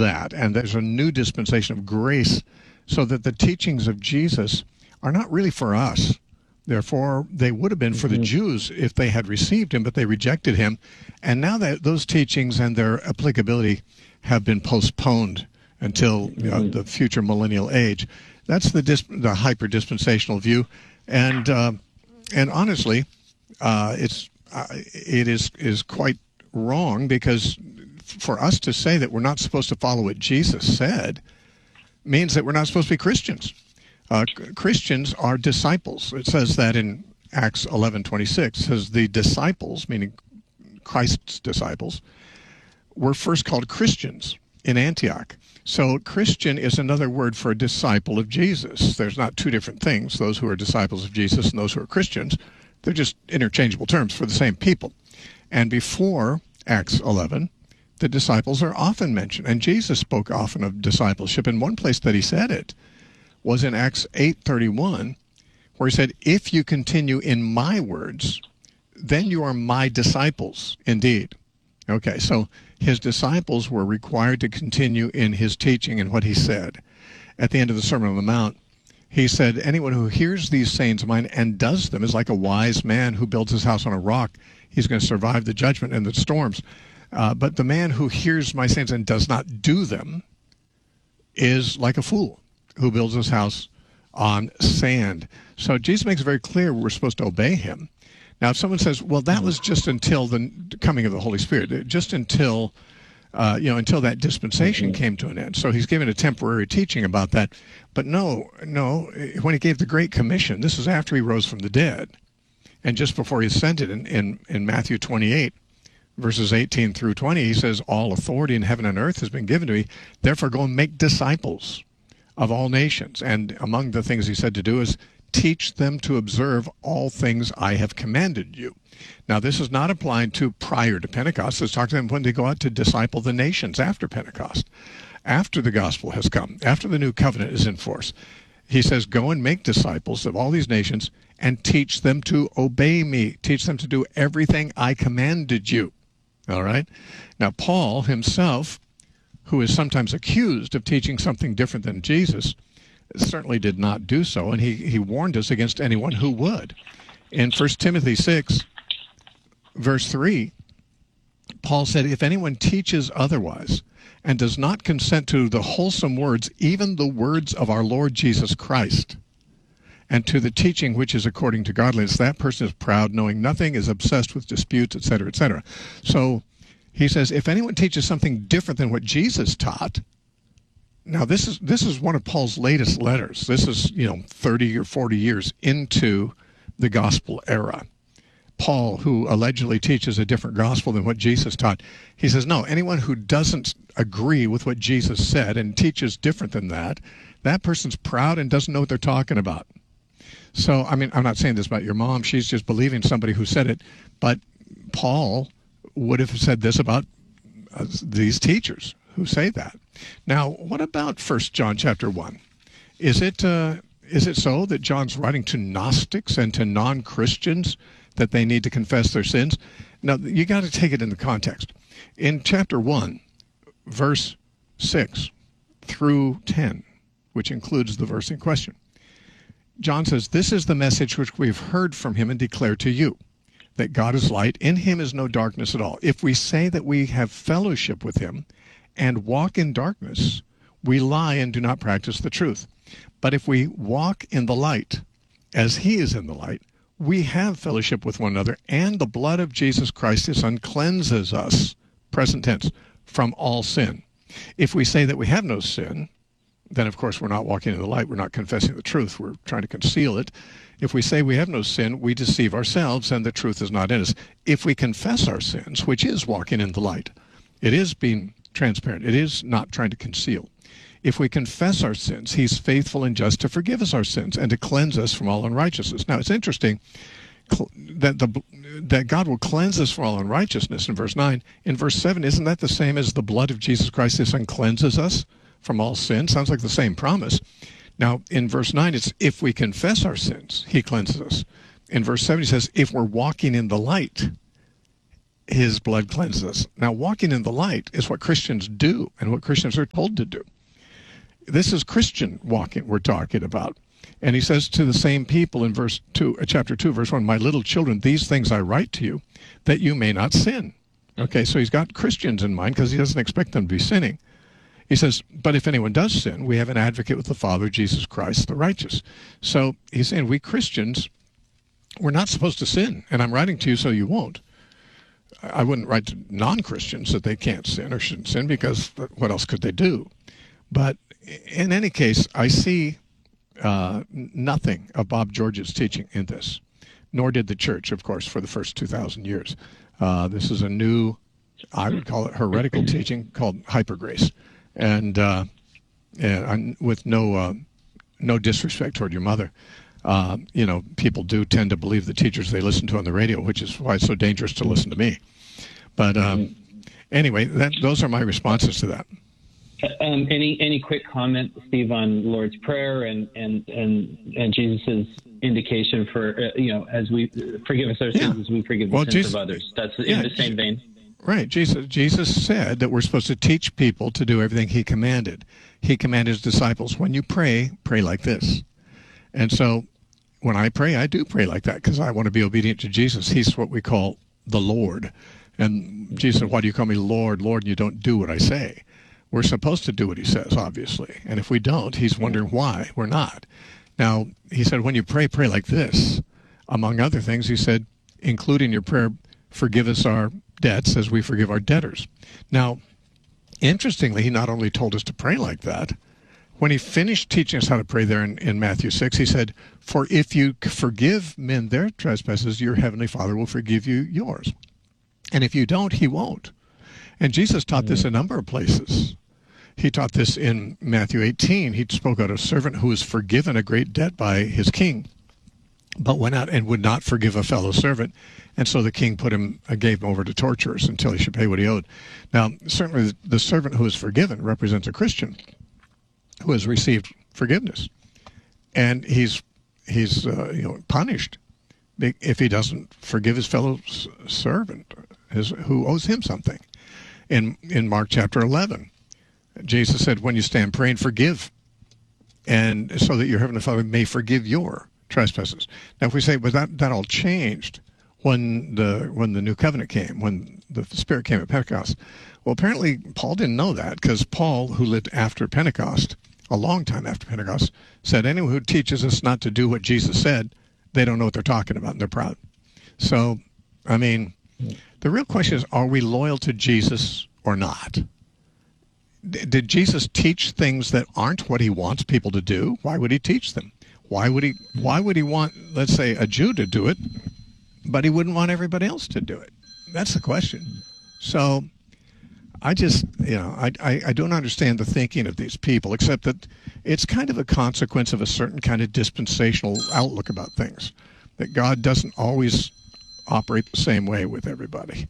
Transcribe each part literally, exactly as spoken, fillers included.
that, and there's a new dispensation of grace, so that the teachings of Jesus are not really for us. Therefore, they would have been for the Jews if they had received him, but they rejected him. And now that those teachings and their applicability have been postponed until uh, the future millennial age. That's the dis- the hyper-dispensational view. And uh, and honestly, uh, it's uh, it is is quite wrong, because for us to say that we're not supposed to follow what Jesus said means that we're not supposed to be Christians. Uh, Christians are disciples. It says that in Acts eleven twenty-six. It says the disciples, meaning Christ's disciples, were first called Christians in Antioch. So Christian is another word for a disciple of Jesus. There's not two different things, those who are disciples of Jesus and those who are Christians. They're just interchangeable terms for the same people. And before Acts eleven, the disciples are often mentioned. And Jesus spoke often of discipleship. And one place that he said it was in Acts eight thirty-one, where he said, if you continue in my words, then you are my disciples indeed. Okay, so his disciples were required to continue in his teaching and what he said. At the end of the Sermon on the Mount, he said, anyone who hears these sayings of mine and does them is like a wise man who builds his house on a rock. He's going to survive the judgment and the storms. Uh, but the man who hears my sayings and does not do them is like a fool who builds his house on sand. So Jesus makes it very clear we're supposed to obey him. Now, if someone says, well, that was just until the coming of the Holy Spirit, just until, uh, you know, until that dispensation mm-hmm. came to an end. So he's given a temporary teaching about that. But no, no, when he gave the Great Commission, this is after he rose from the dead, and just before he ascended in, in, in Matthew twenty-eight, verses eighteen through twenty, he says, all authority in heaven and earth has been given to me. Therefore, go and make disciples of all nations. And among the things he said to do is teach them to observe all things I have commanded you. Now, this is not applying to prior to Pentecost. It's talking to them when they go out to disciple the nations after Pentecost, after the gospel has come, after the new covenant is in force. He says, go and make disciples of all these nations and teach them to obey me. Teach them to do everything I commanded you. All right? Now, Paul himself, who is sometimes accused of teaching something different than Jesus, certainly did not do so, and he, he warned us against anyone who would. In First Timothy six, verse three, Paul said, if anyone teaches otherwise and does not consent to the wholesome words, even the words of our Lord Jesus Christ, and to the teaching which is according to godliness, that person is proud, knowing nothing, is obsessed with disputes, et cetera, et cetera. So he says, if anyone teaches something different than what Jesus taught. Now, this is this is one of Paul's latest letters. This is, you know, thirty or forty years into the gospel era. Paul, who allegedly teaches a different gospel than what Jesus taught, he says, no, anyone who doesn't agree with what Jesus said and teaches different than that, that person's proud and doesn't know what they're talking about. So, I mean, I'm not saying this about your mom. She's just believing somebody who said it. But Paul would have said this about uh, these teachers who say that. Now, what about First John chapter one? Is it uh, is it so that John's writing to Gnostics and to non-Christians that they need to confess their sins? Now, you got to take it in the context. In chapter one, verse six through ten, which includes the verse in question, John says, this is the message which we've heard from him and declare to you, that God is light, in him is no darkness at all. If we say that we have fellowship with him and walk in darkness, we lie and do not practice the truth. But if we walk in the light, as he is in the light, we have fellowship with one another, and the blood of Jesus Christ, his son, cleanses us, present tense, from all sin. If we say that we have no sin, then of course we're not walking in the light, we're not confessing the truth, we're trying to conceal it. If we say we have no sin, we deceive ourselves, and the truth is not in us. If we confess our sins, which is walking in the light, it is being transparent, it is not trying to conceal. If we confess our sins, he's faithful and just to forgive us our sins and to cleanse us from all unrighteousness. Now, it's interesting that the that God will cleanse us from all unrighteousness in verse nine. In verse seven, isn't that the same as the blood of Jesus Christ, his son, cleanses us from all sin? Sounds like the same promise. Now, in verse nine, it's if we confess our sins, he cleanses us. In verse seven, he says, if we're walking in the light, his blood cleanses us. Now, walking in the light is what Christians do and what Christians are told to do. This is Christian walking we're talking about. And he says to the same people in verse two, chapter two, verse one, my little children, these things I write to you, that you may not sin. Okay, so he's got Christians in mind because he doesn't expect them to be sinning. He says, but if anyone does sin, we have an advocate with the Father, Jesus Christ, the righteous. So he's saying we Christians, we're not supposed to sin. And I'm writing to you so you won't. I wouldn't write to non-Christians that they can't sin or shouldn't sin because what else could they do? But in any case, I see uh, nothing of Bob George's teaching in this, nor did the church, of course, for the first two thousand years. Uh, this is a new, I would call it heretical teaching called hypergrace. And, uh, and with no uh, no disrespect toward your mother, uh, you know, people do tend to believe the teachers they listen to on the radio, which is why it's so dangerous to listen to me. But um, anyway, that, those are my responses to that. Um, any any quick comment, Steve, on Lord's Prayer and and and, and Jesus's indication for uh, you know, as we forgive us our sins yeah. as we forgive the well, sins Jesus, of others. That's in yeah, the same vein. Right. Jesus Jesus said that we're supposed to teach people to do everything he commanded. He commanded his disciples, when you pray, pray like this. And so when I pray, I do pray like that because I want to be obedient to Jesus. He's what we call the Lord. And Jesus said, why do you call me Lord, Lord, and you don't do what I say? We're supposed to do what he says, obviously. And if we don't, he's wondering why we're not. Now, he said, when you pray, pray like this. Among other things, he said, include in your prayer, forgive us our debts as we forgive our debtors. Now, interestingly, he not only told us to pray like that, when he finished teaching us how to pray there in, in Matthew six, he said, for if you forgive men their trespasses, your heavenly Father will forgive you yours. And if you don't, he won't. And Jesus taught this a number of places. He taught this in Matthew eighteen. He spoke out of a servant who was forgiven a great debt by his king, but went out and would not forgive a fellow servant. And so the king put him, uh, gave him over to torturers until he should pay what he owed. Now, certainly the servant who is forgiven represents a Christian who has received forgiveness. And he's, he's uh, you know, punished if he doesn't forgive his fellow servant his, who owes him something. In, in Mark chapter eleven, Jesus said, when you stand praying, forgive, and so that your heavenly Father may forgive your trespasses. Now, if we say, well, that, that all changed when the when the new covenant came, when the Spirit came at Pentecost. Well, apparently Paul didn't know that, because Paul, who lived after Pentecost, a long time after Pentecost, said anyone who teaches us not to do what Jesus said, they don't know what they're talking about, and they're proud. So, I mean, the real question is, are we loyal to Jesus or not? D- did Jesus teach things that aren't what he wants people to do? Why would he teach them? Why would he, why would he want, let's say, a Jew to do it, but he wouldn't want everybody else to do it? That's the question. So I just, you know, I, I, I don't understand the thinking of these people, except that it's kind of a consequence of a certain kind of dispensational outlook about things, that God doesn't always operate the same way with everybody.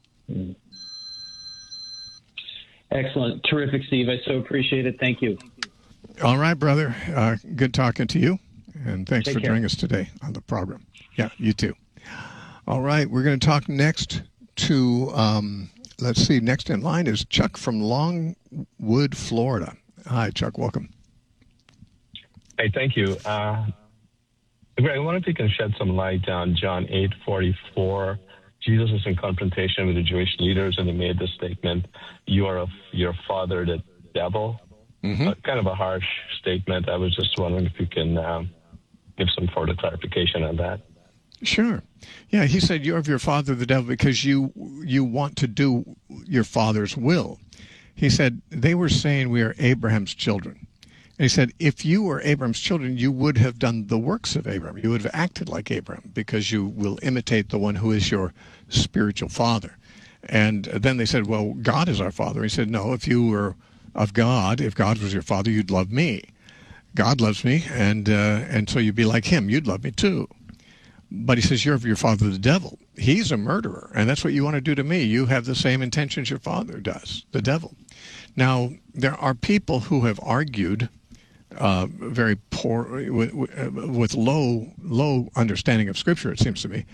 Excellent. Terrific, Steve. I so appreciate it. Thank you. All right, brother. Uh, good talking to you, and thanks Take for care. joining us today on the program. Yeah, you too. All right, we're going to talk next to, um, let's see, next in line is Chuck from Longwood, Florida. Hi, Chuck. Welcome. Hey, thank you. Uh, Greg, I wonder if you can shed some light on John eight forty-four. Jesus is in confrontation with the Jewish leaders, and he made this statement, you are of your father, the devil. Mm-hmm. Uh, kind of a harsh statement. I was just wondering if you can um, give some further clarification on that. Sure. Yeah, he said, you're of your father, the devil, because you you want to do your father's will. He said, they were saying we are Abraham's children. And he said, if you were Abraham's children, you would have done the works of Abraham. You would have acted like Abraham, because you will imitate the one who is your spiritual father. And then they said, well, God is our father. He said, no, if you were of God, if God was your father, you'd love me. God loves me, and uh, and so you'd be like him. You'd love me too. But he says, you're of your father, the devil. He's a murderer, and that's what you want to do to me. You have the same intentions your father does, the devil. Now, there are people who have argued uh, very poor, with, with low low understanding of Scripture, it seems to me,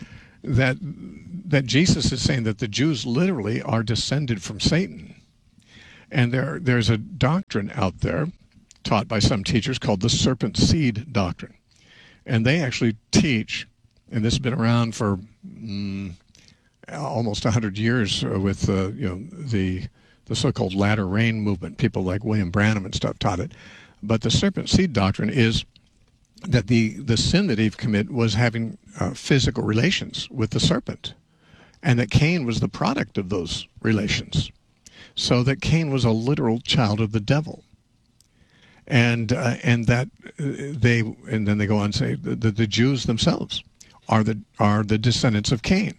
that that Jesus is saying that the Jews literally are descended from Satan. And there there's a doctrine out there taught by some teachers called the serpent seed doctrine. And they actually teach, and this has been around for mm, almost one hundred years with uh, you know the the so-called latter rain movement. People like William Branham and stuff taught it. But the serpent seed doctrine is that the, the sin that Eve committed was having uh, physical relations with the serpent, and that Cain was the product of those relations. So that Cain was a literal child of the devil. And uh, and that they and then they go on to say that the, the Jews themselves are the are the descendants of Cain.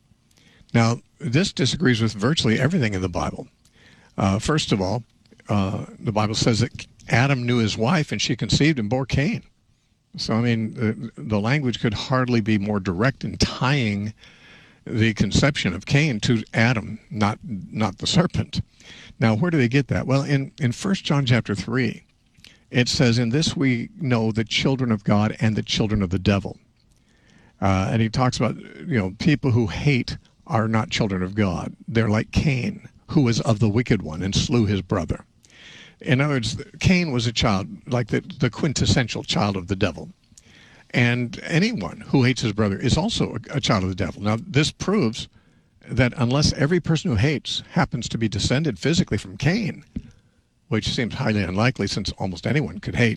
Now, this disagrees with virtually everything in the Bible. Uh, first of all, uh, the Bible says that Adam knew his wife and she conceived and bore Cain. So, I mean, the, the language could hardly be more direct in tying the conception of Cain to Adam, not not the serpent. Now, where do they get that? Well, in, in First John chapter three, it says, "In this we know the children of God and the children of the devil." Uh, and he talks about, you know, people who hate are not children of God. They're like Cain, who was of the wicked one and slew his brother. In other words, Cain was a child, like the, the quintessential child of the devil. And anyone who hates his brother is also a, a child of the devil. Now, this proves that unless every person who hates happens to be descended physically from Cain, which seems highly unlikely since almost anyone could hate,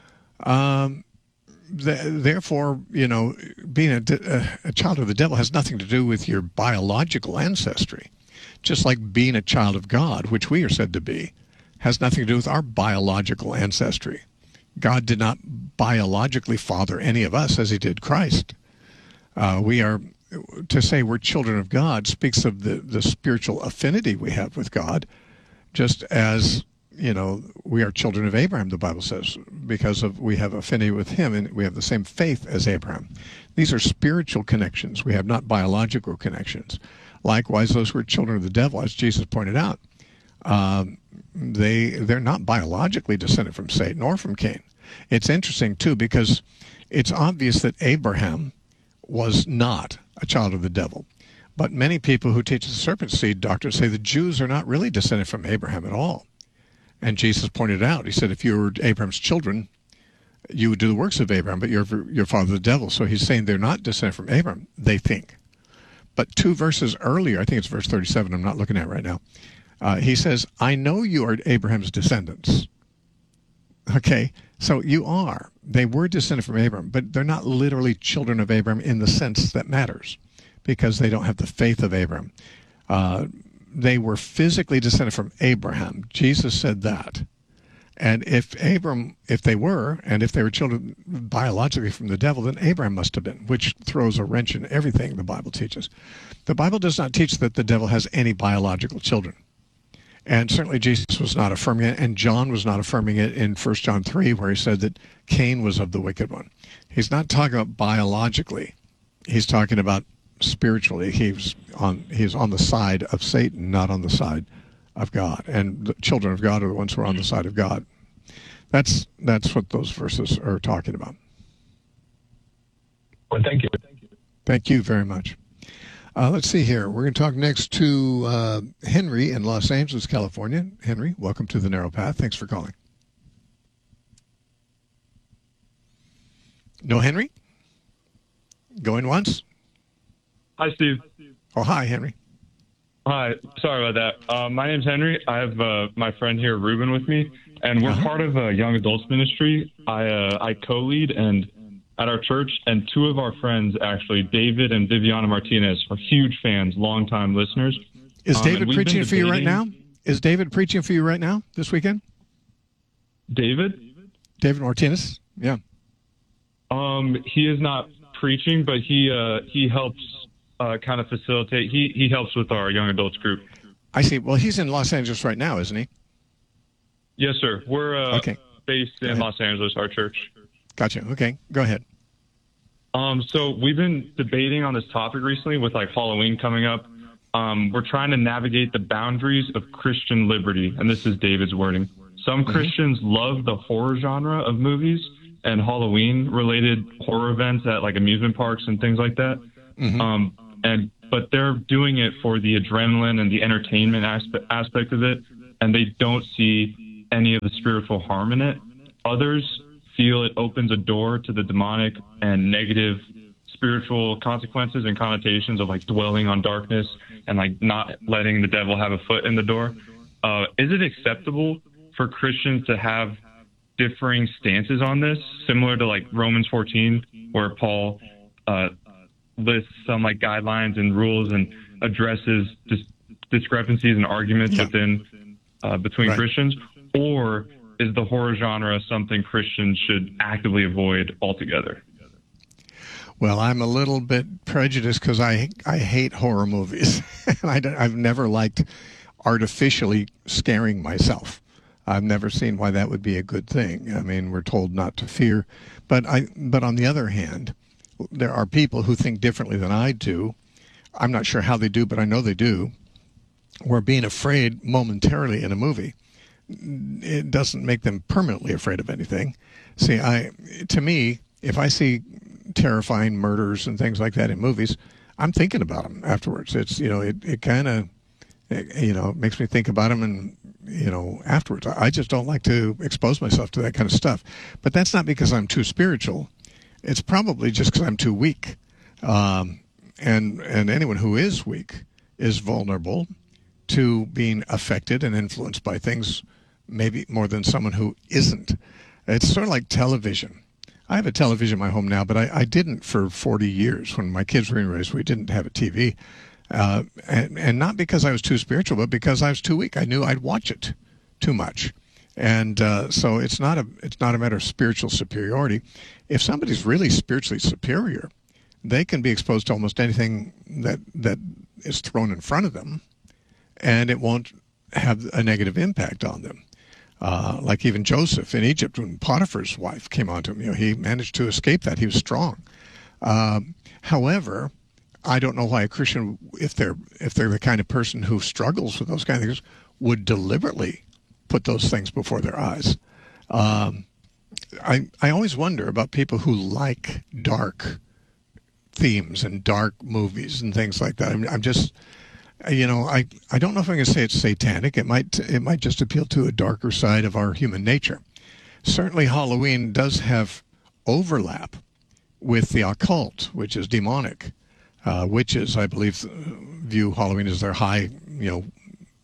um, the, therefore, you know, being a, a, a child of the devil has nothing to do with your biological ancestry. Just like being a child of God, which we are said to be, has nothing to do with our biological ancestry. God did not biologically father any of us as he did Christ. Uh, we are, to say we're children of God speaks of the, the spiritual affinity we have with God, just as, you know, we are children of Abraham, the Bible says, because of we have affinity with him and we have the same faith as Abraham. These are spiritual connections. We have not biological connections. Likewise, those who are children of the devil, as Jesus pointed out, um, they, they're not biologically descended from Satan or from Cain. It's interesting, too, because it's obvious that Abraham was not a child of the devil. But many people who teach the serpent seed doctrine say the Jews are not really descended from Abraham at all. And Jesus pointed out, he said, if you were Abraham's children, you would do the works of Abraham, but you're your father the devil. So he's saying they're not descended from Abraham, they think. But two verses earlier, I think it's verse thirty-seven, I'm not looking at it right now, uh, he says, I know you are Abraham's descendants. Okay, so you are. They were descended from Abraham, but they're not literally children of Abraham in the sense that matters, because they don't have the faith of Abraham. Uh, they were physically descended from Abraham. Jesus said that. And if Abram, if they were, and if they were children biologically from the devil, then Abraham must have been, which throws a wrench in everything the Bible teaches. The Bible does not teach that the devil has any biological children. And certainly Jesus was not affirming it, and John was not affirming it in First John three, where he said that Cain was of the wicked one. He's not talking about biologically. He's talking about spiritually. He's on, he's on the side of Satan, not on the side of God. And the children of God are the ones who are on the side of God. That's that's what those verses are talking about. Well, thank you. Thank you very much. Uh, let's see here. We're going to talk next to uh, Henry in Los Angeles, California. Henry, welcome to The Narrow Path. Thanks for calling. No Henry? Going once? Hi, Steve. Oh, hi, Henry. Hi. Sorry about that. Uh, my name's Henry. I have uh, my friend here, Ruben, with me, and we're uh-huh. part of a young adults ministry. I uh, I co-lead and at our church, and two of our friends, actually, David and Viviana Martinez, are huge fans, longtime listeners. Is um, David preaching for you right now? Is David preaching for you right now this weekend? David? David Martinez? Yeah. Um, he is not preaching, but he uh, he helps uh, kind of facilitate. He he helps with our young adults group. I see. Well, he's in Los Angeles right now, isn't he? Yes, sir. We're uh, okay. based in Los Angeles, our church. Gotcha. Okay, go ahead. Um, so we've been debating on this topic recently with like Halloween coming up. Um, we're trying to navigate the boundaries of Christian liberty, and this is David's wording. Some mm-hmm. Christians love the horror genre of movies and Halloween-related horror events at like amusement parks and things like that. Mm-hmm. Um, and but they're doing it for the adrenaline and the entertainment aspect aspect of it, and they don't see any of the spiritual harm in it. Others feel it opens a door to the demonic and negative spiritual consequences and connotations of like dwelling on darkness and like not letting the devil have a foot in the door. Uh, is it acceptable for Christians to have differing stances on this, similar to like Romans fourteen, where Paul uh, lists some like guidelines and rules and addresses dis- discrepancies and arguments yeah. within uh, between right. Christians? Or is the horror genre something Christians should actively avoid altogether? Well, I'm a little bit prejudiced because I I hate horror movies. I I've never liked artificially scaring myself. I've never seen why that would be a good thing. I mean, we're told not to fear, but I but on the other hand, there are people who think differently than I do. I'm not sure how they do, but I know they do. Where being afraid momentarily in a movie, it doesn't make them permanently afraid of anything. See, I to me, if I see terrifying murders and things like that in movies, I'm thinking about them afterwards. It's, you know, it, it kind of, you know, makes me think about them and, you know, afterwards. I just don't like to expose myself to that kind of stuff. But that's not because I'm too spiritual. It's probably just because I'm too weak. Um, and, and anyone who is weak is vulnerable to being affected and influenced by things maybe more than someone who isn't. It's sort of like television. I have a television in my home now, but I, I didn't for forty years. When my kids were in race, we didn't have a T V. Uh, and, and not because I was too spiritual, but because I was too weak. I knew I'd watch it too much. And uh, so it's not a it's not a matter of spiritual superiority. If somebody's really spiritually superior, they can be exposed to almost anything that that is thrown in front of them, and it won't have a negative impact on them. Uh, like even Joseph in Egypt, when Potiphar's wife came onto him, you know, he managed to escape that. He was strong. Um, however, I don't know why a Christian, if they're if they're the kind of person who struggles with those kind of things, would deliberately put those things before their eyes. Um, I I always wonder about people who like dark themes and dark movies and things like that. I'm, I'm just. You know, I, I don't know if I'm going to say it's satanic. It might it might just appeal to a darker side of our human nature. Certainly Halloween does have overlap with the occult, which is demonic. Uh, witches, I believe, view Halloween as their high, you know,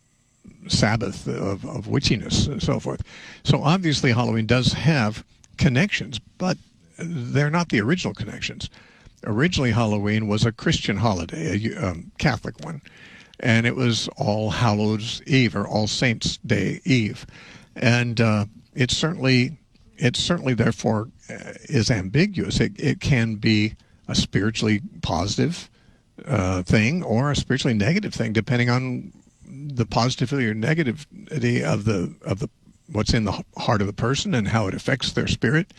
Sabbath of, of witchiness and so forth. So obviously Halloween does have connections, but they're not the original connections. Originally Halloween was a Christian holiday, a um, Catholic one. And it was All Hallows Eve or All Saints Day Eve, and uh, it certainly, it certainly therefore is ambiguous. It it can be a spiritually positive uh, thing or a spiritually negative thing, depending on the positivity or negativity of the of the what's in the heart of the person and how it affects their spirit.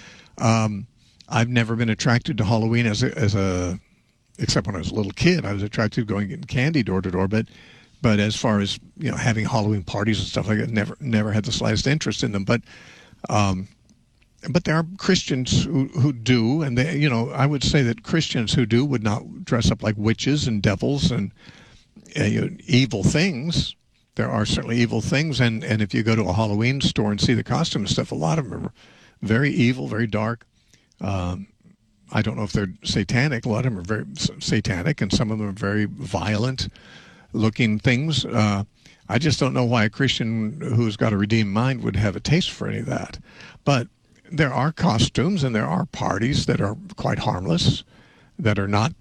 Um, I've never been attracted to Halloween as a, as a except when I was a little kid. I was attracted to going getting candy door to door, but but as far as, you know, having Halloween parties and stuff like that, never never had the slightest interest in them. But um, but there are Christians who, who do, and they, you know, I would say that Christians who do would not dress up like witches and devils and uh, you know, evil things. There are certainly evil things, and, and if you go to a Halloween store and see the costume and stuff, a lot of them are very evil, very dark. Um, I don't know if they're satanic. A lot of them are very satanic, and some of them are very violent-looking things. Uh, I just don't know why a Christian who's got a redeemed mind would have a taste for any of that. But there are costumes and there are parties that are quite harmless, that are not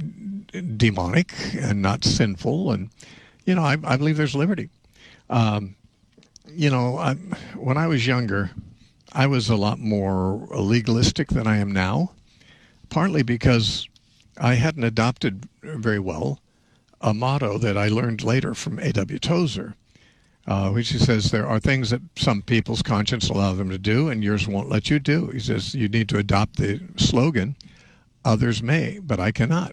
demonic and not sinful. And, you know, I, I believe there's liberty. Um, you know, I, when I was younger, I was a lot more legalistic than I am now. Partly because I hadn't adopted very well a motto that I learned later from A W Tozer, uh, which he says there are things that some people's conscience allow them to do and yours won't let you do. He says you need to adopt the slogan, others may, but I cannot.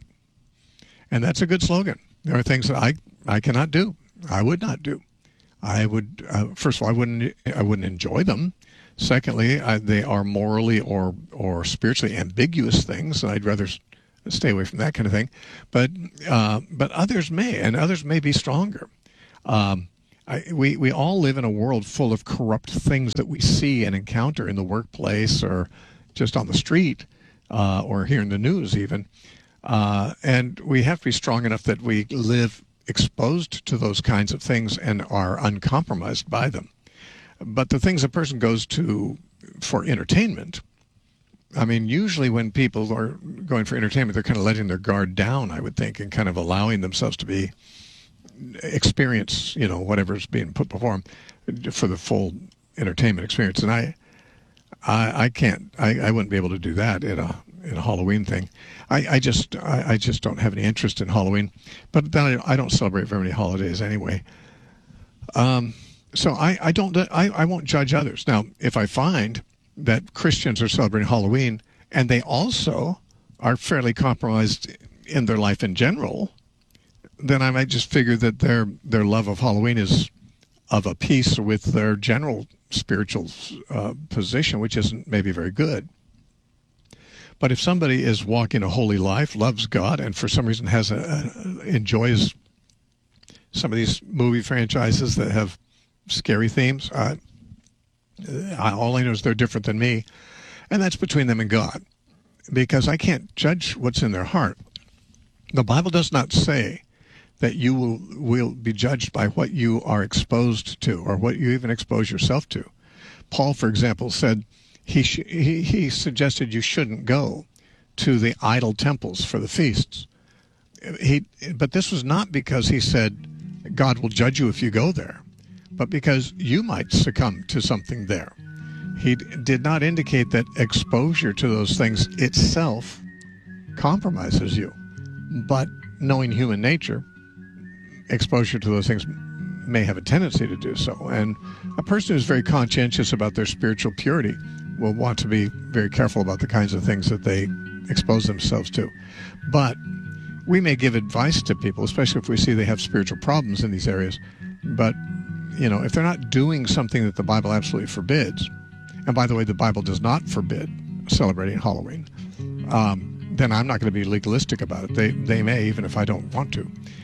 And that's a good slogan. There are things that I, I cannot do. I would not do. I would, uh, first of all, I wouldn't, I wouldn't enjoy them. Secondly, I, they are morally or or spiritually ambiguous things, and I'd rather stay away from that kind of thing. But uh, but others may, and others may be stronger. Um, I, we we all live in a world full of corrupt things that we see and encounter in the workplace or just on the street uh, or here in the news even. Uh, and we have to be strong enough that we live exposed to those kinds of things and are uncompromised by them. But the things a person goes to for entertainment, I mean, usually when people are going for entertainment, they're kind of letting their guard down, I would think, and kind of allowing themselves to be experience, you know, whatever's being put before them for the full entertainment experience. And I, I, I can't, I, I wouldn't be able to do that in a in a Halloween thing. I, I just, I, I just don't have any interest in Halloween. But then I, I don't celebrate very many holidays anyway. Um, so I, I don't, I, I won't judge others. Now, if I find that Christians are celebrating Halloween and they also are fairly compromised in their life in general, then I might just figure that their their love of Halloween is of a piece with their general spiritual uh, position, which isn't maybe very good. But if somebody is walking a holy life, loves God, and for some reason has a, a enjoys some of these movie franchises that have scary themes, uh, I, all I know is they're different than me, and that's between them and God, because I can't judge what's in their heart. The Bible does not say that you will will be judged by what you are exposed to or what you even expose yourself to. Paul, for example, said he sh- he, he suggested you shouldn't go to the idol temples for the feasts. He, but this was not because he said God will judge you if you go there, but because you might succumb to something there. He d- did not indicate that exposure to those things itself compromises you, but knowing human nature, exposure to those things may have a tendency to do so. And a person who's very conscientious about their spiritual purity will want to be very careful about the kinds of things that they expose themselves to. But we may give advice to people, especially if we see they have spiritual problems in these areas. But, you know, if they're not doing something that the Bible absolutely forbids, and by the way, the Bible does not forbid celebrating Halloween, um, then I'm not going to be legalistic about it. They, they may, even if I don't want to.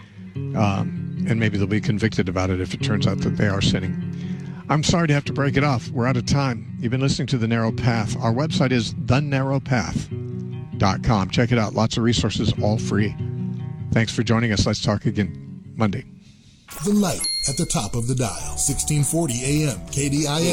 Um, and maybe they'll be convicted about it if it turns out that they are sinning. I'm sorry to have to break it off. We're out of time. You've been listening to The Narrow Path. Our website is the narrow path dot com. Check it out. Lots of resources, all free. Thanks for joining us. Let's talk again Monday. The light at the top of the dial, sixteen forty A M, K D I A.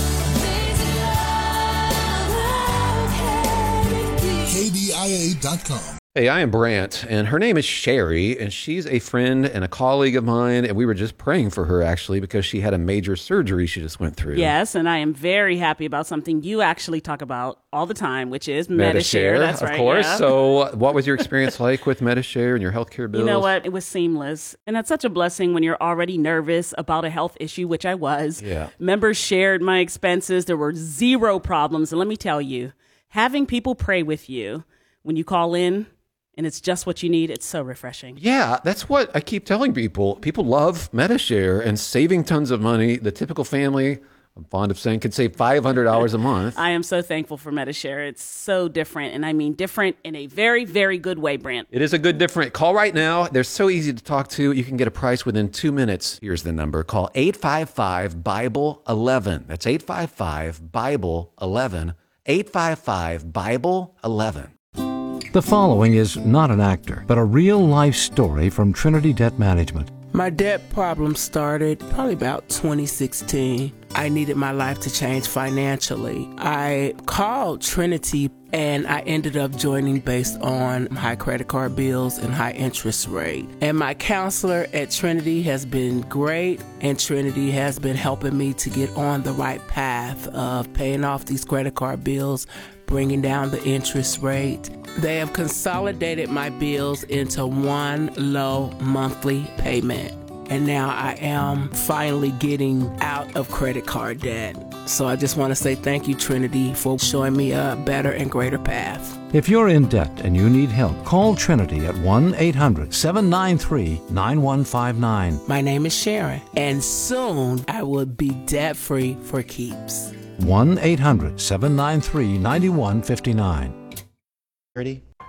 K D I A dot com. Hey, I am Brant, and her name is Sherry, and she's a friend and a colleague of mine, and we were just praying for her, actually, because she had a major surgery she just went through. Yes, and I am very happy about something you actually talk about all the time, which is Medi-Share. Medi-Share, That's of right, course. yeah. So what was your experience like with Medi-Share and your healthcare bills? You know what? It was seamless, and that's such a blessing when you're already nervous about a health issue, which I was. Yeah. Members shared my expenses. There were zero problems, and let me tell you, having people pray with you when you call in, and it's just what you need, it's so refreshing. Yeah, that's what I keep telling people. People love Medi-Share and saving tons of money. The typical family, I'm fond of saying, can save five hundred dollars a month. I am so thankful for Medi-Share. It's so different, and I mean different in a very, very good way, Brant. It is a good different. Call right now. They're so easy to talk to. You can get a price within two minutes. Here's the number. Call eight five five, Bible eleven. That's eight five five, Bible eleven. eight five five, Bible eleven. The following is not an actor, but a real-life story from Trinity Debt Management. My debt problem started probably about twenty sixteen. I needed my life to change financially. I called Trinity and I ended up joining based on high credit card bills and high interest rate. And my counselor at Trinity has been great, and Trinity has been helping me to get on the right path of paying off these credit card bills, bringing down the interest rate. They have consolidated my bills into one low monthly payment. And now I am finally getting out of credit card debt. So I just want to say thank you, Trinity, for showing me a better and greater path. If you're in debt and you need help, call Trinity at one eight hundred, seven nine three, nine one five nine. My name is Sharon, and soon I will be debt-free for keeps. one eight hundred, seven nine three, nine one five nine. Ready?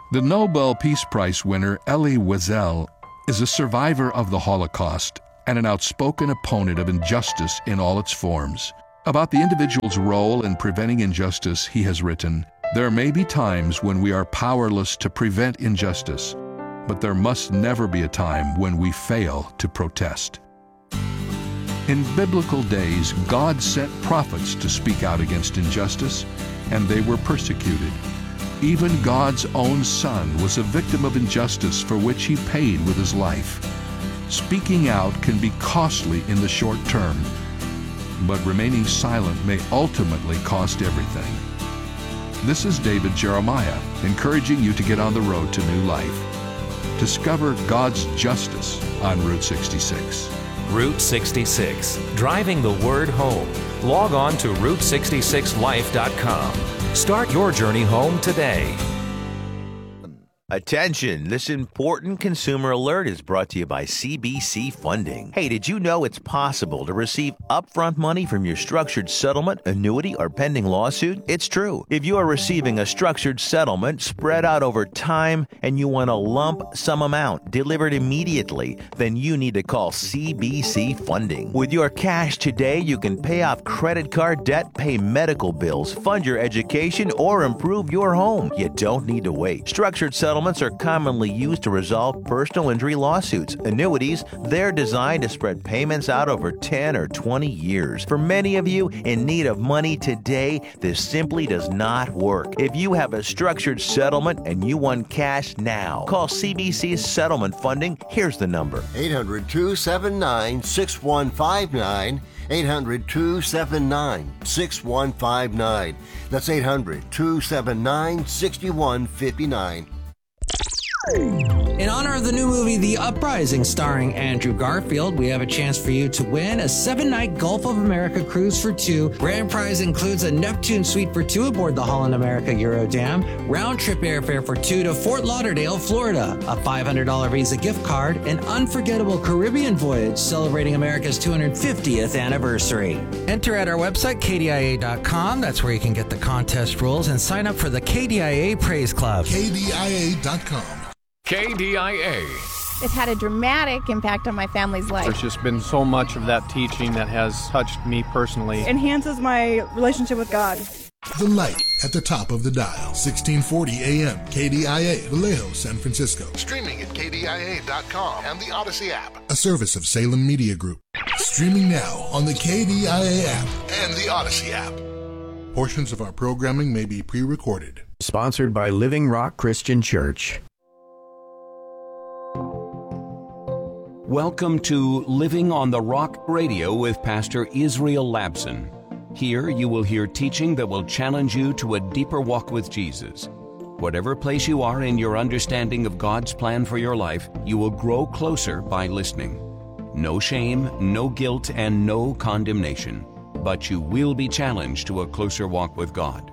The Nobel Peace Prize winner Elie Wiesel is a survivor of the Holocaust and an outspoken opponent of injustice in all its forms. About the individual's role in preventing injustice, he has written, "There may be times when we are powerless to prevent injustice, but there must never be a time when we fail to protest." In biblical days, God sent prophets to speak out against injustice, and they were persecuted. Even God's own Son was a victim of injustice for which he paid with his life. Speaking out can be costly in the short term, but remaining silent may ultimately cost everything. This is David Jeremiah, encouraging you to get on the road to new life. Discover God's justice on Route sixty-six. Route sixty-six, driving the word home. Log on to route sixty-six life dot com. Start your journey home today. Attention, this important consumer alert is brought to you by C B C Funding. Hey, did you know it's possible to receive upfront money from your structured settlement, annuity, or pending lawsuit? It's true. If you are receiving a structured settlement spread out over time and you want a lump sum amount delivered immediately, then you need to call C B C Funding. With your cash today, you can pay off credit card debt, pay medical bills, fund your education, or improve your home. You don't need to wait. Structured settlements are commonly used to resolve personal injury lawsuits. Annuities, they're designed to spread payments out over ten or twenty years. For many of you in need of money today, this simply does not work. If you have a structured settlement and you want cash now, call C B C Settlement Funding. Here's the number. eight hundred, two seven nine, six one five nine. eight hundred, two seven nine, six one five nine. That's eight hundred, two seven nine, six one five nine. In honor of the new movie The Uprising starring Andrew Garfield, we have a chance for you to win a seven-night Gulf of America cruise for two. Grand prize includes a Neptune suite for two aboard the Holland America Eurodam, round-trip airfare for two to Fort Lauderdale, Florida, a five hundred dollars Visa gift card, an unforgettable Caribbean voyage celebrating America's two hundred fiftieth anniversary. Enter at our website, K D I A dot com. That's where you can get the contest rules and sign up for the K D I A Praise Club. K D I A dot com. K D I A. It's had a dramatic impact on my family's life. There's just been so much of that teaching that has touched me personally. Enhances my relationship with God. The light at the top of the dial, sixteen forty A M, K D I A, Vallejo, San Francisco. Streaming at K D I A dot com and the Odyssey app. A service of Salem Media Group. Streaming now on the K D I A app and the Odyssey app. Portions of our programming may be pre-recorded. Sponsored by Living Rock Christian Church. Welcome to Living on the Rock Radio with Pastor Israel Labson. Here you will hear teaching that will challenge you to a deeper walk with Jesus. Whatever place you are in your understanding of God's plan for your life, you will grow closer by listening. No shame, no guilt, and no condemnation, but you will be challenged to a closer walk with God.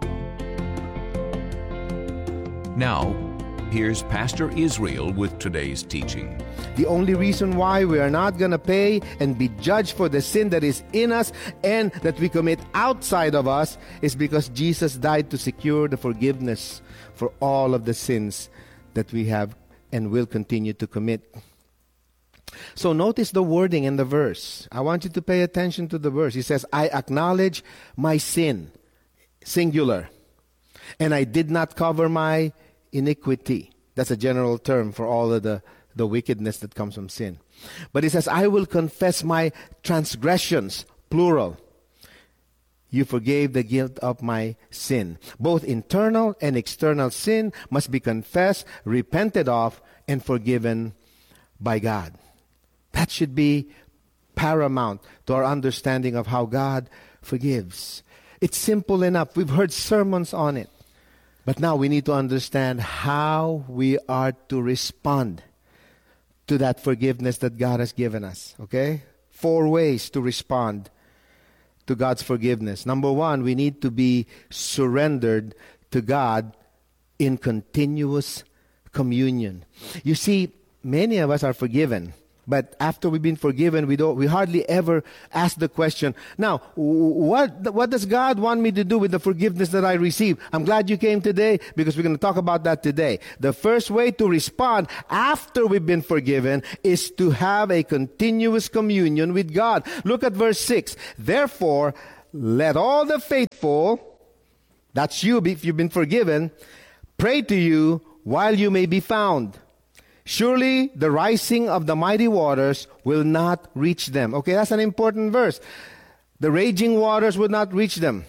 Now, here's Pastor Israel with today's teaching. The only reason why we are not going to pay and be judged for the sin that is in us and that we commit outside of us is because Jesus died to secure the forgiveness for all of the sins that we have and will continue to commit. So notice the wording in the verse. I want you to pay attention to the verse. He says, I acknowledge my sin, singular, and I did not cover my iniquity. That's a general term for all of the, the wickedness that comes from sin. But he says, I will confess my transgressions, plural. You forgave the guilt of my sin. Both internal and external sin must be confessed, repented of, and forgiven by God. That should be paramount to our understanding of how God forgives. It's simple enough. We've heard sermons on it. But now we need to understand how we are to respond to that forgiveness that God has given us. Okay? Four ways to respond to God's forgiveness. Number one, we need to be surrendered to God in continuous communion. You see, many of us are forgiven, But after we've been forgiven, we don't, we hardly ever ask the question, now, what, what does God want me to do with the forgiveness that I receive? I'm glad you came today because we're going to talk about that today. The first way to respond after we've been forgiven is to have a continuous communion with God. Look at verse six. Therefore, let all the faithful, that's you if you've been forgiven, pray to you while you may be found. Surely the rising of the mighty waters will not reach them. Okay, that's an important verse. The raging waters will not reach them.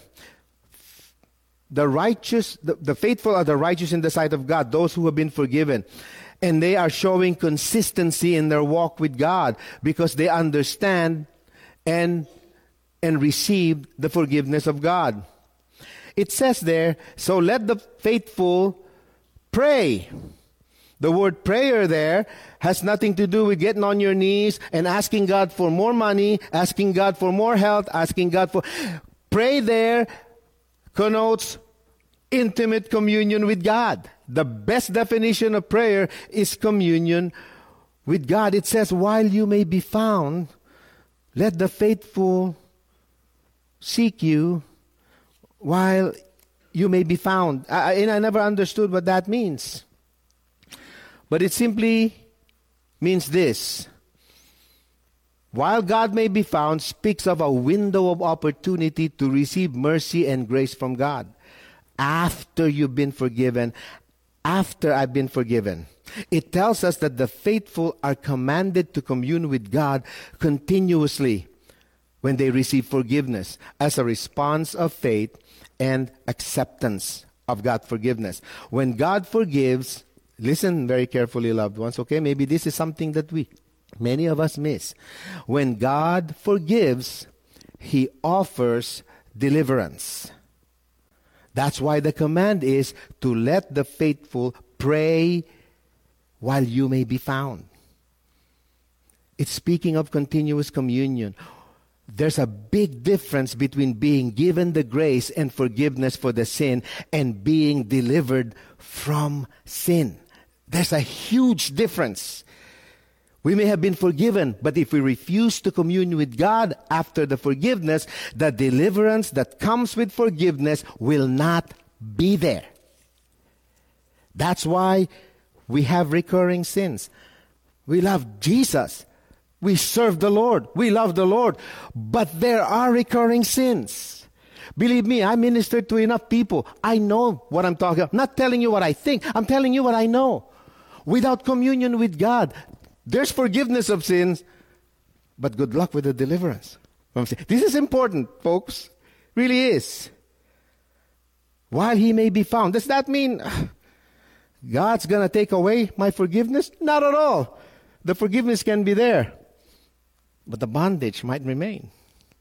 The righteous, the, the faithful are the righteous in the sight of God, those who have been forgiven. And they are showing consistency in their walk with God because they understand and, and receive the forgiveness of God. It says there, so let the faithful pray. The word prayer there has nothing to do with getting on your knees and asking God for more money, asking God for more health, asking God for... Pray there connotes intimate communion with God. The best definition of prayer is communion with God. It says, while you may be found, let the faithful seek you while you may be found. I, and I never understood what that means. But it simply means this. While God may be found speaks of a window of opportunity to receive mercy and grace from God. After you've been forgiven, after I've been forgiven. It tells us that the faithful are commanded to commune with God continuously when they receive forgiveness as a response of faith and acceptance of God's forgiveness. When God forgives, listen very carefully, loved ones, okay? Maybe this is something that we, many of us miss. When God forgives, He offers deliverance. That's why the command is to let the faithful pray while you may be found. It's speaking of continuous communion. There's a big difference between being given the grace and forgiveness for the sin and being delivered from sin. There's a huge difference. We may have been forgiven, but if we refuse to commune with God after the forgiveness, the deliverance that comes with forgiveness will not be there. That's why we have recurring sins. We love Jesus. We serve the Lord. We love the Lord. But there are recurring sins. Believe me, I ministered to enough people. I know what I'm talking about. I'm not telling you what I think. I'm telling you what I know. Without communion with God, there's forgiveness of sins, but good luck with the deliverance. This is important, folks. Really is. While He may be found. Does that mean God's going to take away my forgiveness? Not at all. The forgiveness can be there, but the bondage might remain.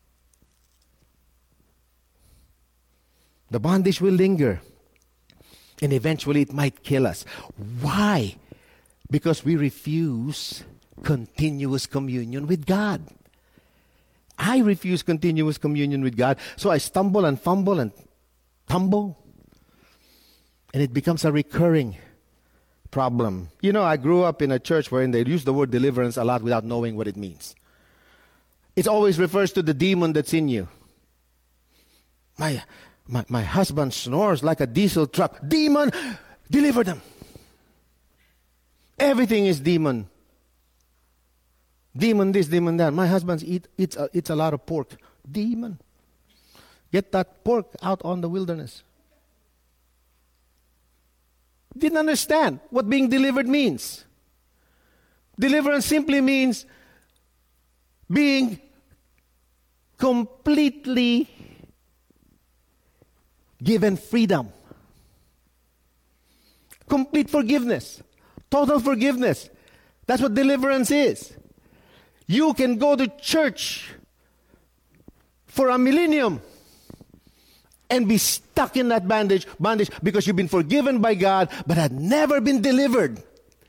The bondage will linger, and eventually it might kill us. Why? Because we refuse continuous communion with God. I refuse continuous communion with God, so I stumble and fumble and tumble, and it becomes a recurring problem. You know, I grew up in a church wherein they use the word deliverance a lot without knowing what it means. It always refers to the demon that's in you. My, my, my husband snores like a diesel truck. Demon, deliver them. Everything is demon. Demon this, demon that. My husband eat, eats, a, eats a lot of pork. Demon. Get that pork out on the wilderness. Didn't understand what being delivered means. Deliverance simply means being completely given freedom. Complete forgiveness. Total forgiveness. That's what deliverance is. You can go to church for a millennium and be stuck in that bondage, bondage because you've been forgiven by God but had never been delivered.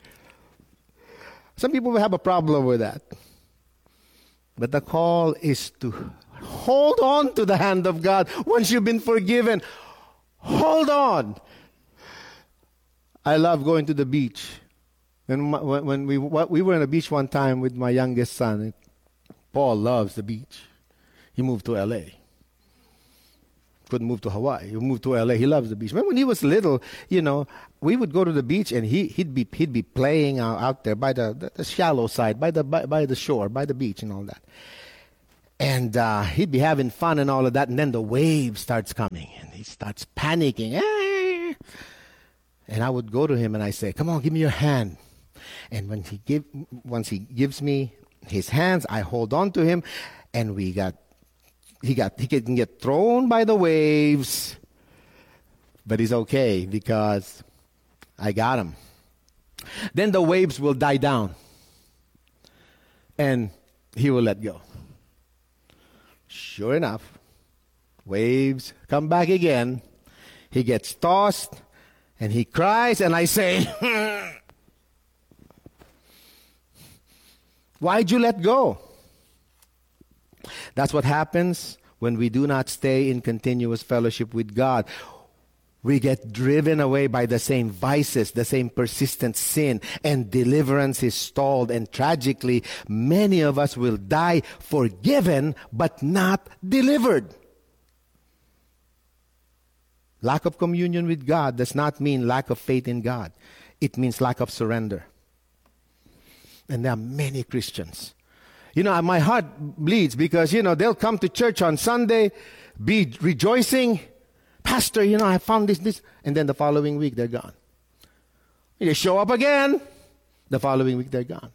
Some people will have a problem with that. But the call is to hold on to the hand of God once you've been forgiven. Hold on. I love going to the beach And my, when we we were on the beach one time with my youngest son, Paul loves the beach. He moved to L A. Couldn't move to Hawaii. He moved to L A. He loves the beach. Remember when he was little, you know, we would go to the beach and he he'd be he'd be playing out, out there by the, the, the shallow side, by the by, by the shore, by the beach and all that. And uh, he'd be having fun and all of that, and then the wave starts coming and he starts panicking. Ah! And I would go to him and I say, "Come on, give me your hand." And when he give once he gives me his hands, I hold on to him, and we got he got he can get thrown by the waves, but he's okay because I got him. Then the waves will die down, and he will let go. Sure enough, waves come back again. He gets tossed, and he cries, and I say, "Why'd you let go?" That's what happens when we do not stay in continuous fellowship with God. We get driven away by the same vices, the same persistent sin, and deliverance is stalled. And tragically, many of us will die forgiven but not delivered. Lack of communion with God does not mean lack of faith in God. It means lack of surrender. And there are many Christians. You know, my heart bleeds because, you know, they'll come to church on Sunday, be rejoicing. "Pastor, you know, I found this, this. And then the following week, they're gone. They show up again. The following week, they're gone.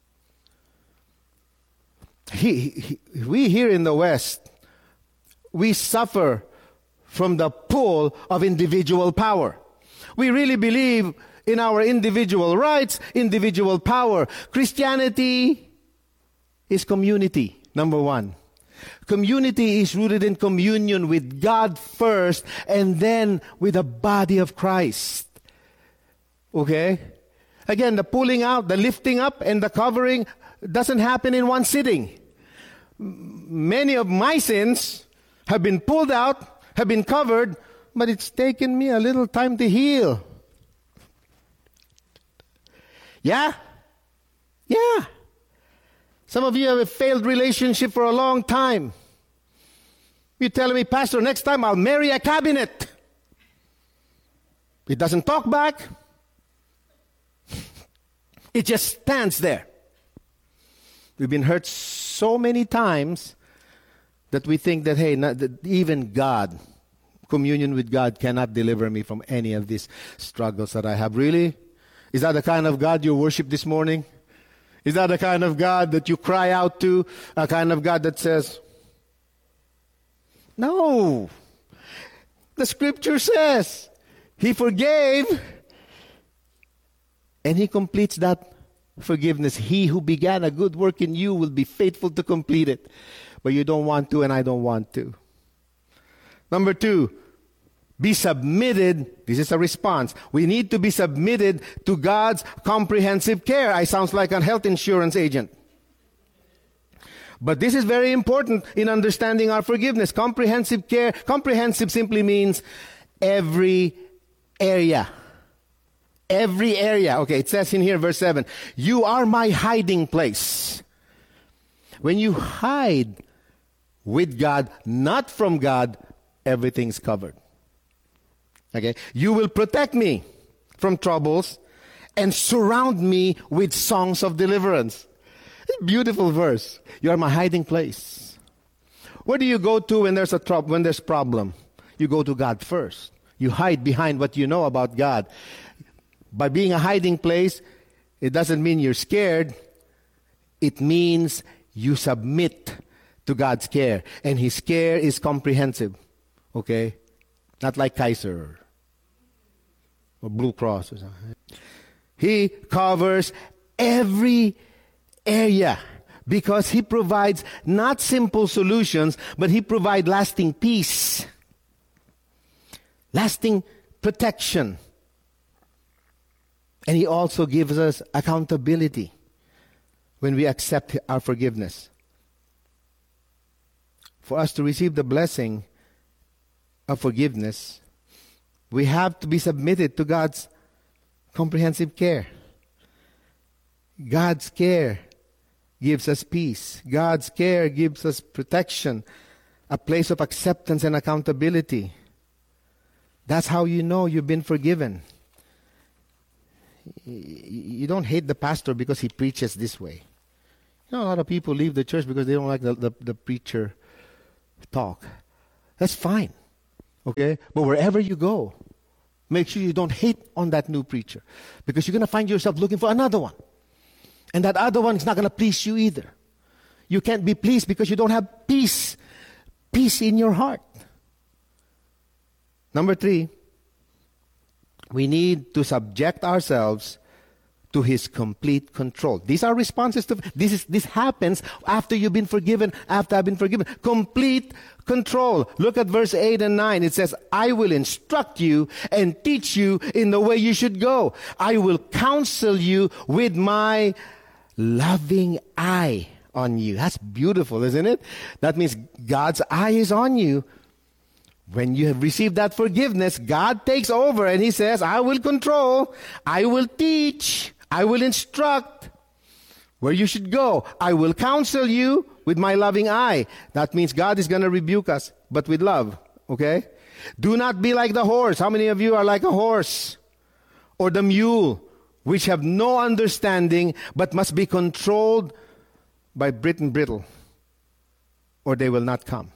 He, he, we here in the West, we suffer from the pull of individual power. We really believe in our individual rights, individual power. Christianity is community, number one. Community is rooted in communion with God first and then with the body of Christ. Okay? Again, the pulling out, the lifting up, and the covering doesn't happen in one sitting. Many of my sins have been pulled out, have been covered, but it's taken me a little time to heal. Yeah? Yeah. Some of you have a failed relationship for a long time. You're telling me, "Pastor, next time I'll marry a cabinet." It doesn't talk back. It just stands there. We've been hurt so many times that we think that, hey, not, that even God, communion with God cannot deliver me from any of these struggles that I have. Really? Is that the kind of God you worship this morning? Is that the kind of God that you cry out to? A kind of God that says, no. The scripture says, He forgave, and He completes that forgiveness. He who began a good work in you will be faithful to complete it. But you don't want to, and I don't want to. Number two, be submitted. This is a response. We need to be submitted to God's comprehensive care. I sound like a health insurance agent. But this is very important in understanding our forgiveness. Comprehensive care. Comprehensive simply means every area. Every area. Okay, it says in here, verse seven, you are my hiding place. When you hide with God, not from God, everything's covered. Okay, you will protect me from troubles and surround me with songs of deliverance. Beautiful verse. You are my hiding place. Where do you go to when there's a trouble, when there's problem? You go to God first. You hide behind what you know about God. By being a hiding place, it doesn't mean you're scared. It means you submit to God's care. And His care is comprehensive. Okay? Not like Kaiser or Blue Cross or something. He covers every area because He provides not simple solutions, but He provides lasting peace, lasting protection. And He also gives us accountability when we accept our forgiveness. For us to receive the blessing of forgiveness, we have to be submitted to God's comprehensive care. God's care gives us peace. God's care gives us protection, a place of acceptance and accountability. That's how you know you've been forgiven. You don't hate the pastor because he preaches this way. You know, a lot of people leave the church because they don't like the, the, the preacher talk. That's fine. Okay? But wherever you go, make sure you don't hate on that new preacher, because you're going to find yourself looking for another one. And that other one is not going to please you either. You can't be pleased because you don't have peace. Peace in your heart. Number three, we need to subject ourselves to His complete control. These are responses to, this is, this happens after you've been forgiven, after I've been forgiven. Complete control. Look at verse eight and nine. It says, I will instruct you and teach you in the way you should go. I will counsel you with my loving eye on you. That's beautiful, isn't it? That means God's eye is on you. When you have received that forgiveness, God takes over and He says, I will control, I will teach, I will instruct where you should go. I will counsel you with my loving eye. That means God is going to rebuke us, but with love, okay? Do not be like the horse. How many of you are like a horse? Or the mule, which have no understanding, but must be controlled by bit and brittle, or they will not come.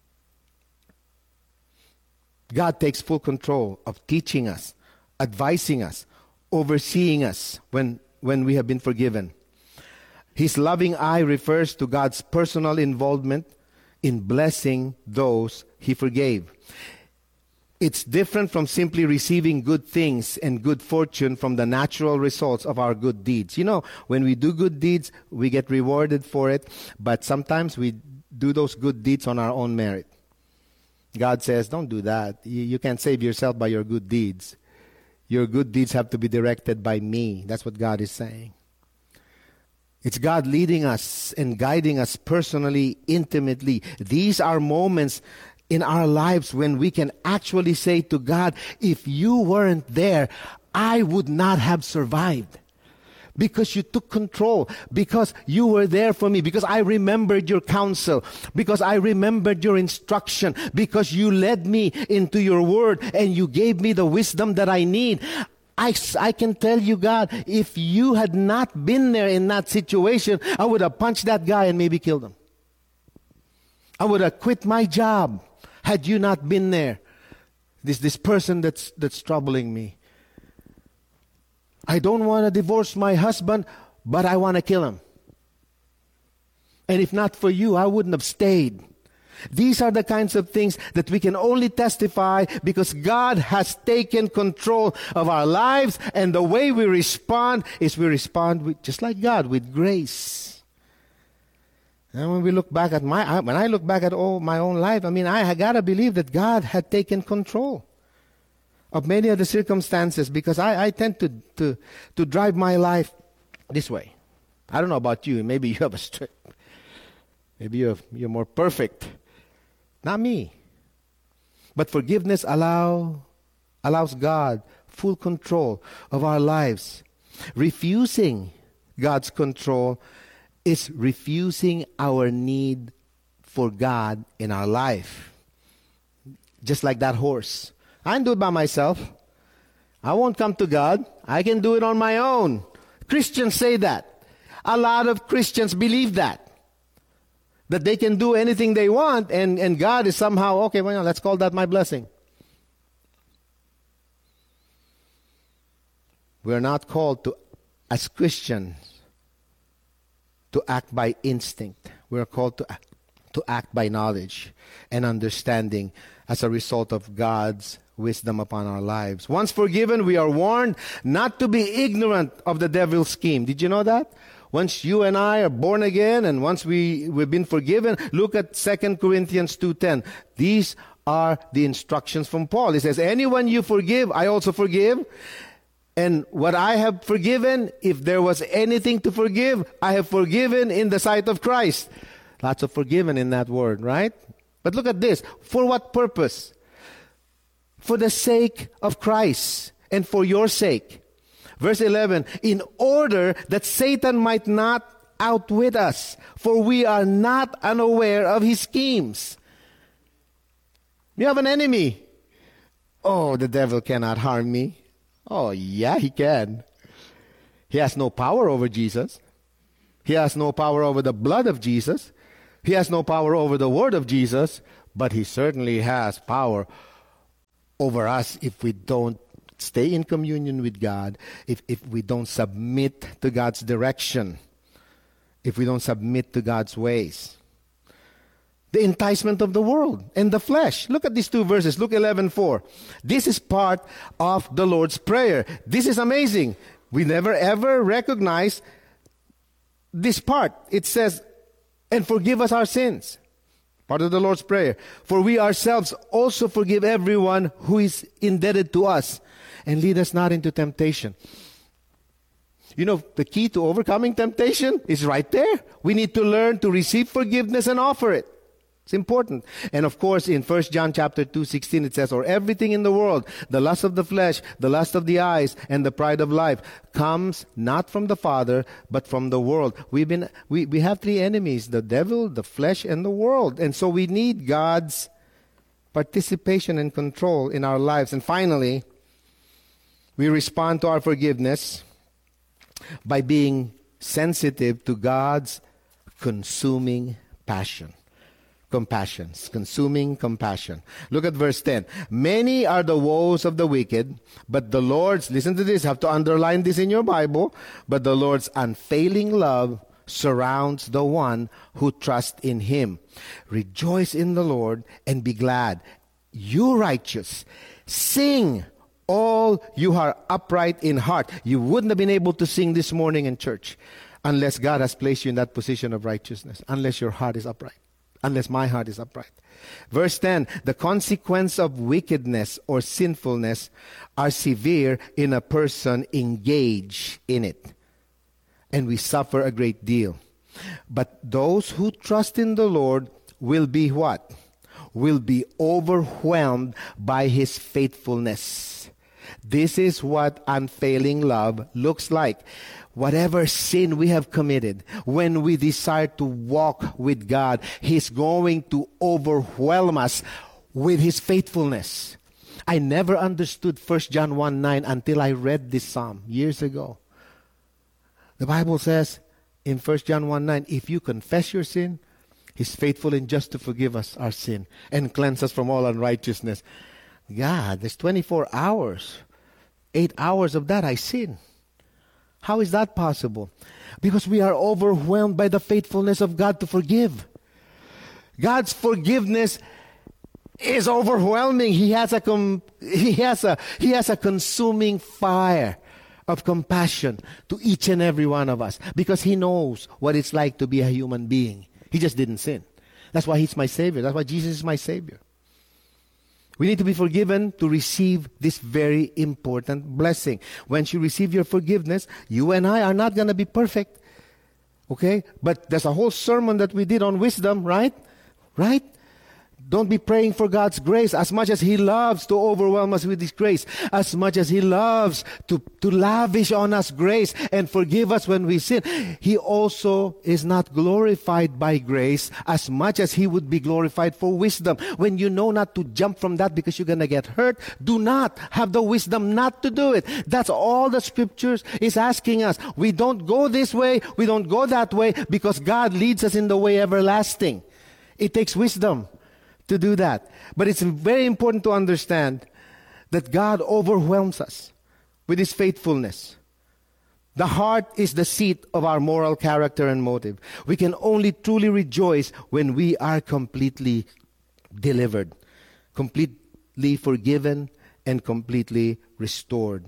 God takes full control of teaching us, advising us, overseeing us when, when we have been forgiven. His loving eye refers to God's personal involvement in blessing those He forgave. It's different from simply receiving good things and good fortune from the natural results of our good deeds. You know, when we do good deeds, we get rewarded for it, but sometimes we do those good deeds on our own merit. God says, don't do that. You, you can't save yourself by your good deeds. Your good deeds have to be directed by me. That's what God is saying. It's God leading us and guiding us personally, intimately. These are moments in our lives when we can actually say to God, if you weren't there, I would not have survived. Because you took control, because you were there for me, because I remembered your counsel, because I remembered your instruction, because you led me into your word and you gave me the wisdom that I need. I, I can tell you, God, if you had not been there in that situation, I would have punched that guy and maybe killed him. I would have quit my job had you not been there. This, this person that's, that's troubling me. I don't want to divorce my husband, but I want to kill him. And if not for you, I wouldn't have stayed. These are the kinds of things that we can only testify because God has taken control of our lives, and the way we respond is we respond with, just like God, with grace. And when we look back at my, when I look back at all my own life, I mean, I, I gotta believe that God had taken control of many of the circumstances, because I, I tend to, to, to drive my life this way. I don't know about you. Maybe you have a straight, maybe you're, you're more perfect. Not me. But forgiveness allow, allows God full control of our lives. Refusing God's control is refusing our need for God in our life. Just like that horse. I can do it by myself. I won't come to God. I can do it on my own. Christians say that. A lot of Christians believe that. That they can do anything they want, and, and God is somehow, okay, well, let's call that my blessing. We're not called to, as Christians, to act by instinct. We're called to, to act by knowledge and understanding as a result of God's wisdom upon our lives. Once forgiven, we are warned not to be ignorant of the devil's scheme. Did you know that? Once you and I are born again, and once we, we've been forgiven, look at Second Corinthians two ten. These are the instructions from Paul. He says, anyone you forgive, I also forgive. And what I have forgiven, if there was anything to forgive, I have forgiven in the sight of Christ. Lots of forgiven in that word, right? But look at this. For what purpose? For the sake of Christ and for your sake. Verse eleven, in order that Satan might not outwit us, for we are not unaware of his schemes. You have an enemy. Oh, the devil cannot harm me. Oh, yeah, he can. He has no power over Jesus. He has no power over the blood of Jesus. He has no power over the word of Jesus. But he certainly has power over us if we don't stay in communion with God, if, if we don't submit to God's direction, if we don't submit to God's ways. The enticement of the world and the flesh. Look at these two verses. Luke eleven four. This is part of the Lord's Prayer. This is amazing. We never ever recognize this part. It says, and forgive us our sins. Part of the Lord's Prayer. For we ourselves also forgive everyone who is indebted to us. And lead us not into temptation. You know, the key to overcoming temptation is right there. We need to learn to receive forgiveness and offer it. It's important. And of course, in First John chapter two, sixteen, it says, or everything in the world, the lust of the flesh, the lust of the eyes, and the pride of life, comes not from the Father, but from the world. We've been, we, we have three enemies, the devil, the flesh, and the world. And so we need God's participation and control in our lives. And finally, we respond to our forgiveness by being sensitive to God's consuming passion. Compassion, consuming compassion. Look at verse ten. Many are the woes of the wicked, but the Lord's, listen to this, have to underline this in your Bible, but the Lord's unfailing love surrounds the one who trusts in him. Rejoice in the Lord and be glad. You righteous, sing, all you are upright in heart. You wouldn't have been able to sing this morning in church unless God has placed you in that position of righteousness, unless your heart is upright. Unless my heart is upright. Verse ten, the consequence of wickedness or sinfulness are severe in a person engaged in it. And we suffer a great deal. But those who trust in the Lord will be what? Will be overwhelmed by his faithfulness. This is what unfailing love looks like. Whatever sin we have committed, when we desire to walk with God, he's going to overwhelm us with his faithfulness. I never understood First John one nine until I read this psalm years ago. The Bible says in First John one nine, if you confess your sin, he's faithful and just to forgive us our sin and cleanse us from all unrighteousness. God, there's twenty-four hours. Eight hours of that I sin. How is that possible? Because we are overwhelmed by the faithfulness of God to forgive. God's forgiveness is overwhelming. He has a com- he has a he has a consuming fire of compassion to each and every one of us because he knows what it's like to be a human being. He just didn't sin. That's why he's my Savior. That's why Jesus is my Savior. We need to be forgiven to receive this very important blessing. Once you receive your forgiveness, you and I are not going to be perfect. Okay? But there's a whole sermon that we did on wisdom, right? Right? Don't be praying for God's grace as much as he loves to overwhelm us with his grace, as much as he loves to, to lavish on us grace and forgive us when we sin. He also is not glorified by grace as much as he would be glorified for wisdom. When you know not to jump from that because you're going to get hurt, do not have the wisdom not to do it. That's all the scriptures is asking us. We don't go this way, we don't go that way because God leads us in the way everlasting. It takes wisdom to do that. But it's very important to understand that God overwhelms us with his faithfulness. The heart is the seat of our moral character and motive. We can only truly rejoice when we are completely delivered, completely forgiven, and completely restored.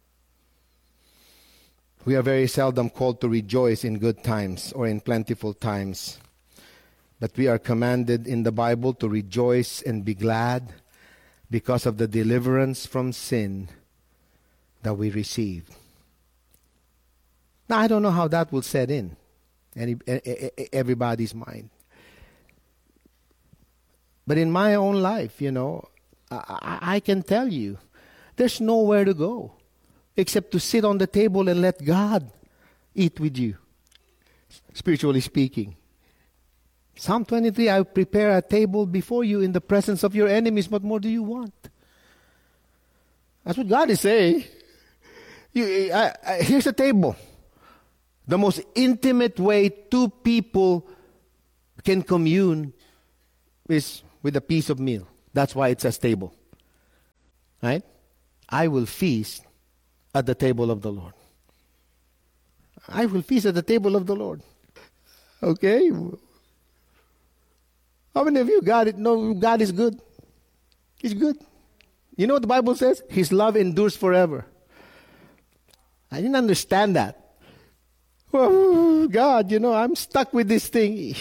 We are very seldom called to rejoice in good times or in plentiful times. But we are commanded in the Bible to rejoice and be glad because of the deliverance from sin that we received. Now, I don't know how that will set in any, everybody's mind. But in my own life, you know, I, I can tell you, there's nowhere to go except to sit on the table and let God eat with you, spiritually speaking. Psalm twenty-three, I prepare a table before you in the presence of your enemies. What more do you want? That's what God is saying. You, I, I, here's a table. The most intimate way two people can commune is with a piece of meal. That's why it says table. Right? I will feast at the table of the Lord. I will feast at the table of the Lord. Okay? How many of you got it? No, God is good. He's good. You know what the Bible says? His love endures forever. I didn't understand that. Oh, God, you know, I'm stuck with this thing.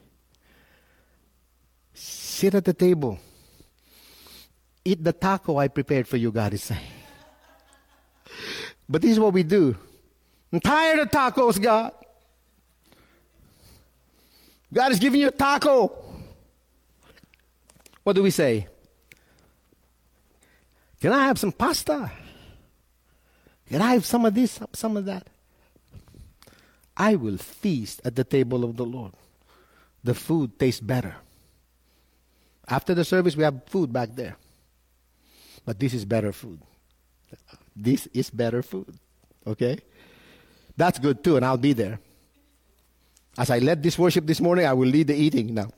Sit at the table. Eat the taco I prepared for you, God is saying. But this is what we do. I'm tired of tacos, God. God is giving you a taco. What do we say? Can I have some pasta? Can I have some of this, some of that? I will feast at the table of the Lord. The food tastes better. After the service, we have food back there. But this is better food. This is better food. Okay? That's good too, and I'll be there. As I led this worship this morning, I will lead the eating now.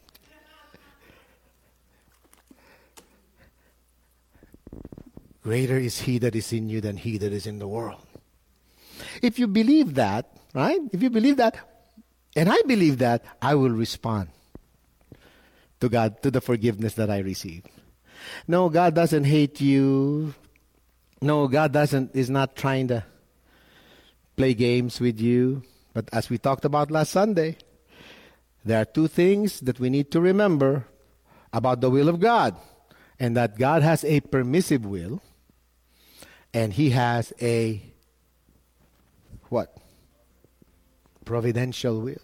Greater is he that is in you than he that is in the world. If you believe that, right? If you believe that, and I believe that, I will respond to God, to the forgiveness that I received. No, God doesn't hate you. No, God doesn't is not trying to play games with you. But as we talked about last Sunday, there are two things that we need to remember about the will of God. And that God has a permissive will, and He has a what? Providential will.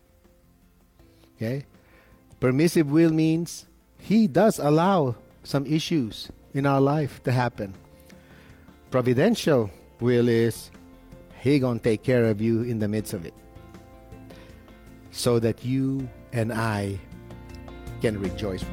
Okay? Permissive will means He does allow some issues in our life to happen. Providential will is He gonna take care of you in the midst of it, so that you and I can rejoice.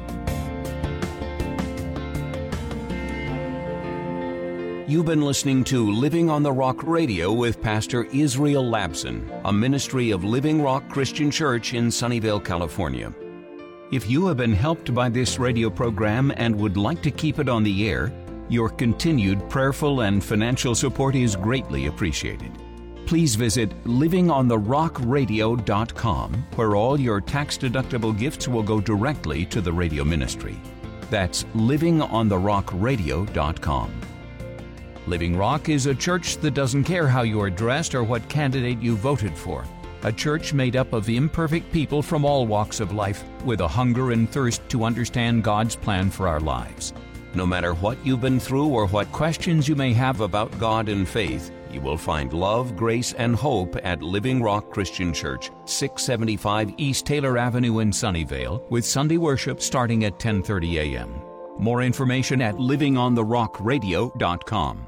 You've been listening to Living on the Rock Radio with Pastor Israel Labson, a ministry of Living Rock Christian Church in Sunnyvale, California. If you have been helped by this radio program and would like to keep it on the air, your continued prayerful and financial support is greatly appreciated. Please visit living on the rock radio dot com, where all your tax-deductible gifts will go directly to the radio ministry. That's living on the rock radio dot com. Living Rock is a church that doesn't care how you are dressed or what candidate you voted for. A church made up of imperfect people from all walks of life with a hunger and thirst to understand God's plan for our lives. No matter what you've been through or what questions you may have about God and faith, you will find love, grace, and hope at Living Rock Christian Church, six seventy-five East Taylor Avenue in Sunnyvale, with Sunday worship starting at ten thirty a.m. More information at living on the rock radio dot com.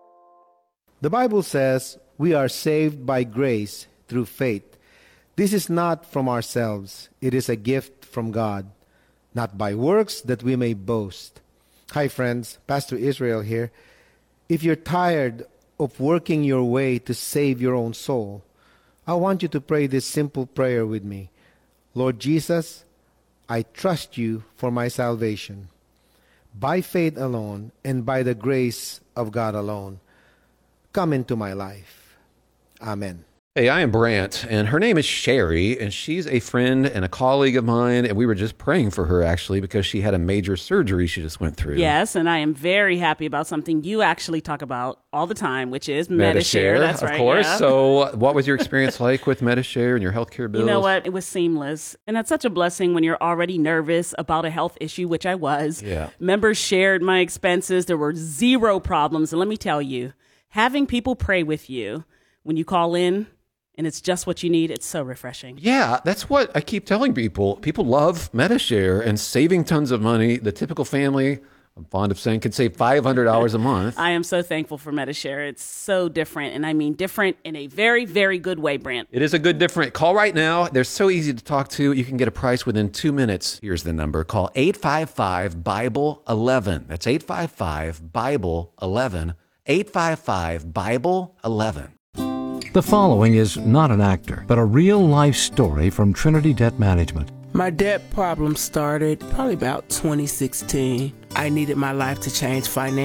The Bible says we are saved by grace through faith. This is not from ourselves. It is a gift from God, not by works that we may boast. Hi friends, Pastor Israel here. If you're tired of working your way to save your own soul, I want you to pray this simple prayer with me. Lord Jesus, I trust you for my salvation. By faith alone and by the grace of God alone, come into my life. Amen. Hey, I am Brant, and her name is Sherry, and she's a friend and a colleague of mine, and we were just praying for her, actually, because she had a major surgery she just went through. Yes, and I am very happy about something you actually talk about all the time, which is Medi-Share. That's of right, course. yeah. So what was your experience like with Medi-Share and your healthcare bills? You know what? It was seamless. And that's such a blessing when you're already nervous about a health issue, which I was. Yeah. Members shared my expenses. There were zero problems. And let me tell you, having people pray with you when you call in, and it's just what you need, it's so refreshing. Yeah, that's what I keep telling people. People love Medi-Share and saving tons of money. The typical family I'm fond of saying could save five hundred dollars a month. I am so thankful for Medi-Share. It's so different, and I mean different in a very, very good way, Brant. It is a good different. Call right now. They're so easy to talk to. You can get a price within two minutes. Here's the number. Call eight five five, Bible eleven. That's eight five five, Bible eleven. eight five five, Bible eleven. The following is not an actor, but a real-life story from Trinity Debt Management. My debt problem started probably about twenty sixteen. I needed my life to change financially.